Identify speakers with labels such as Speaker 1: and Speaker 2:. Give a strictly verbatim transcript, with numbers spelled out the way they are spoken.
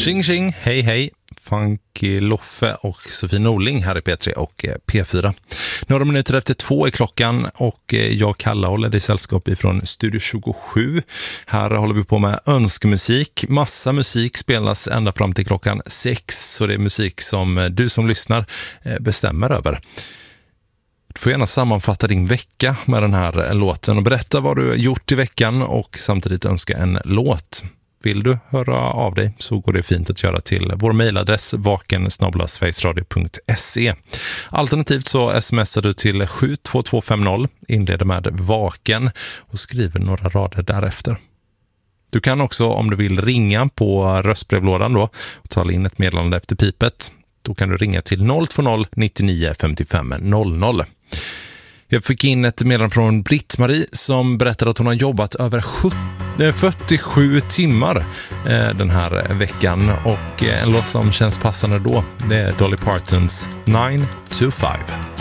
Speaker 1: Tjing tjing, hej hej, Funky Loffe och Sofie Norling här i P tre och P fyra. Några minuter efter två är klockan och jag, Kalla, håller dig sällskap ifrån Studio tjugosju. Här håller vi på med önskemusik. Massa musik spelas ända fram till klockan sex, så det är musik som du som lyssnar bestämmer över. Du får gärna sammanfatta din vecka med den här låten och berätta vad du gjort i veckan och samtidigt önska en låt. Vill du höra av dig så går det fint att göra till vår mejladress vaken snabel-a sverigesradio punkt se. Alternativt så smsar du till sju två två fem noll, inleder med vaken och skriver några rader därefter. Du kan också, om du vill, ringa på röstbrevlådan då och tala in ett meddelande efter pipet. Då kan du ringa till noll två noll nittionio femtiofem noll noll. Jag fick in ett meddelande från Britt-Marie som berättade att hon har jobbat över fyrtiosju timmar den här veckan, och en låt som känns passande då, det är Dolly Partons nine to five.